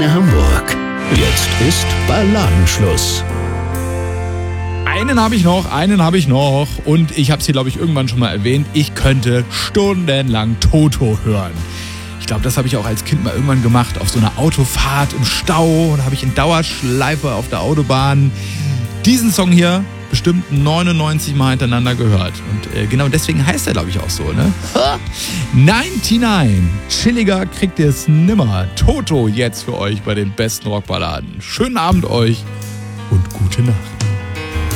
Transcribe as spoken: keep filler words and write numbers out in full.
Antenne Hamburg. Jetzt ist Balladenschluss. Einen habe ich noch, einen habe ich noch. Und ich habe es hier, glaube ich, irgendwann schon mal erwähnt. Ich könnte stundenlang Toto hören. Ich glaube, das habe ich auch als Kind mal irgendwann gemacht. Auf so einer Autofahrt im Stau. Da habe ich in Dauerschleife auf der Autobahn diesen Song hier bestimmt neunundneunzig Mal hintereinander gehört. Und äh, genau deswegen heißt er, glaube ich, auch so, ne? neunundneunzig. Chilliger kriegt ihr es nimmer. Toto jetzt für euch bei den besten Rockballaden. Schönen Abend euch und gute Nacht.